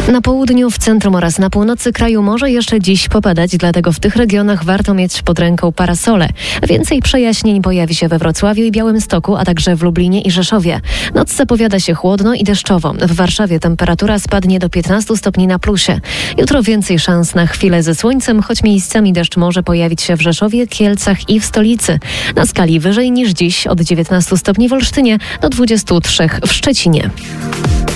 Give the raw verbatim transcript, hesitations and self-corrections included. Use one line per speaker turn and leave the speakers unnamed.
Na południu, w centrum oraz na północy kraju może jeszcze dziś popadać, dlatego w tych regionach warto mieć pod ręką parasole. Więcej przejaśnień pojawi się we Wrocławiu i Białymstoku, a także w Lublinie i Rzeszowie. Noc zapowiada się chłodno i deszczowo. W Warszawie temperatura spadnie do piętnastu stopni na plusie. Jutro więcej szans na chwilę ze słońcem, choć miejscami deszcz może pojawić się w Rzeszowie, Kielcach i w stolicy. Na skali wyżej niż dziś, od dziewiętnastu stopni w Olsztynie do dwudziestu trzech w Szczecinie.